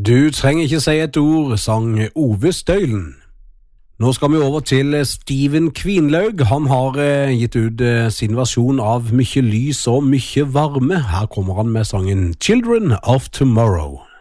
Du trenger ikke si et ord, sang Ove Støylen. Nå skal vi over til Steven Kvinlaug. Han har gitt ut sin versjon av Mykje lys og mykje varme. Her kommer han med sangen Children of Tomorrow.